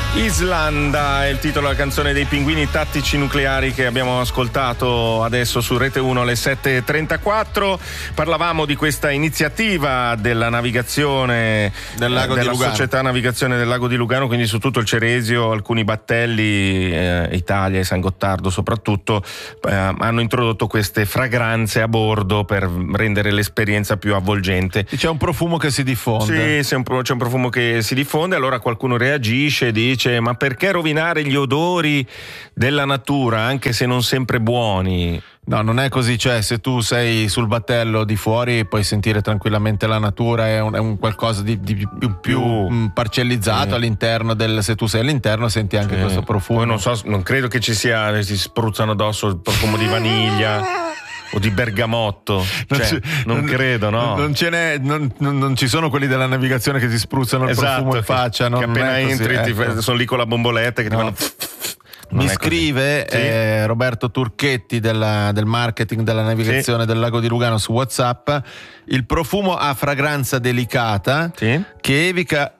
Islanda è il titolo della canzone dei Pinguini Tattici Nucleari che abbiamo ascoltato adesso su Rete 1 alle 7:34. Parlavamo di questa iniziativa della navigazione del lago di della Lugano. Società Navigazione del Lago di Lugano, quindi su tutto il Ceresio, alcuni battelli, Italia e San Gottardo soprattutto, hanno introdotto queste fragranze a bordo per rendere l'esperienza più avvolgente. C'è un profumo che si diffonde. Sì, c'è un profumo che si diffonde, allora qualcuno reagisce, dice: ma perché rovinare gli odori della natura, anche se non sempre buoni? No, non è così, cioè se tu sei sul battello di fuori puoi sentire tranquillamente la natura, è un qualcosa di più parcellizzato all'interno se tu sei all'interno senti anche questo profumo. Poi non credo che ci si spruzzano addosso il profumo di vaniglia o di bergamotto, non credo, no? Non ci sono quelli della navigazione che ti spruzzano il profumo in faccia, che appena entri sono lì con la bomboletta che ti fanno. Mi scrive Roberto Turchetti del marketing della navigazione del Lago di Lugano su WhatsApp: il profumo ha fragranza delicata che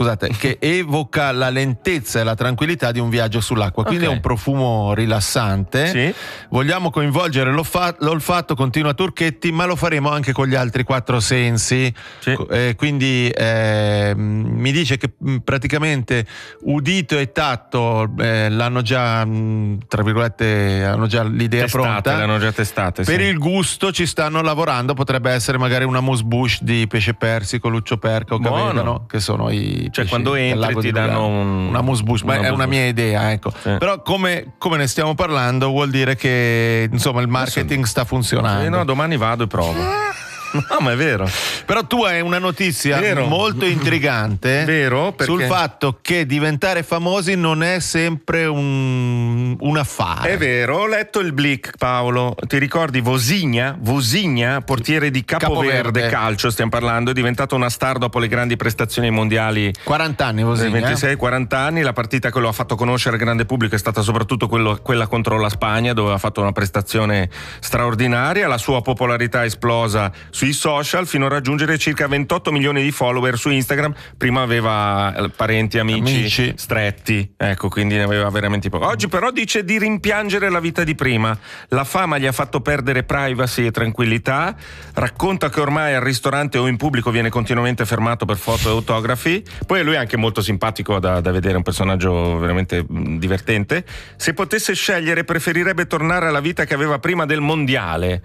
evoca la lentezza e la tranquillità di un viaggio sull'acqua, quindi è un profumo rilassante. Vogliamo coinvolgere l'olfatto, continua Turchetti, ma lo faremo anche con gli altri 4 sensi. Quindi mi dice che praticamente udito e tatto l'hanno già, tra virgolette, hanno già l'idea pronta, l'hanno già testate. Per il gusto ci stanno lavorando, potrebbe essere magari una mousse bouche di pesce persico, luccio perca o cavedano, che sono i pesci quando entri ti danno una mousse bouche, ma è una mia idea, ecco. Però come ne stiamo parlando vuol dire che insomma il marketing sta funzionando. Domani vado e provo. No, ma è vero. Però tu hai una notizia molto intrigante sul fatto che diventare famosi non è sempre un affare. È vero, ho letto il Blick, Paolo. Ti ricordi Vosigna, portiere di Capoverde Calcio, stiamo parlando, è diventato una star dopo le grandi prestazioni mondiali. 40 anni Vosigna. 26-40 anni, la partita che lo ha fatto conoscere al grande pubblico è stata soprattutto quella contro la Spagna, dove ha fatto una prestazione straordinaria. La sua popolarità è esplosa sui social fino a raggiungere circa 28 milioni di follower su Instagram. Prima aveva parenti, amici stretti, ecco, quindi ne aveva veramente poco. Oggi però dice di rimpiangere la vita di prima. La fama gli ha fatto perdere privacy e tranquillità. Racconta che ormai al ristorante o in pubblico viene continuamente fermato per foto e autografi. Poi lui è anche molto simpatico da vedere, un personaggio veramente divertente. Se potesse scegliere preferirebbe tornare alla vita che aveva prima del mondiale.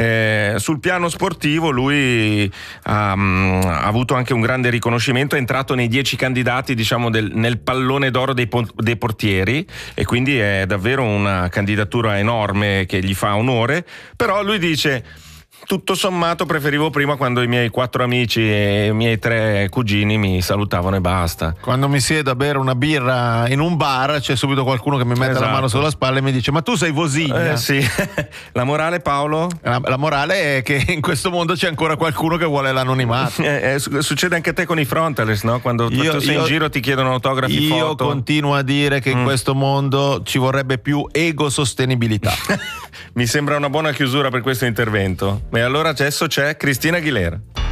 Sul piano sportivo lui ha avuto anche un grande riconoscimento, è entrato nei 10 candidati, diciamo, nel pallone d'oro dei portieri, e quindi è davvero una candidatura enorme che gli fa onore. Però lui dice: tutto sommato preferivo prima, quando i miei 4 amici e i miei 3 cugini mi salutavano e basta. Quando mi siedo a bere una birra in un bar c'è subito qualcuno che mi mette la mano sulla spalla e mi dice: ma tu sei Vosigna? Sì. La morale, Paolo? La morale è che in questo mondo c'è ancora qualcuno che vuole l'anonimato. Succede anche a te con i frontalers, no? Quando tu sei in giro ti chiedono autografi, foto. Io continuo a dire che in questo mondo ci vorrebbe più ecosostenibilità. Mi sembra una buona chiusura per questo intervento. E allora adesso c'è Cristina Aguilera.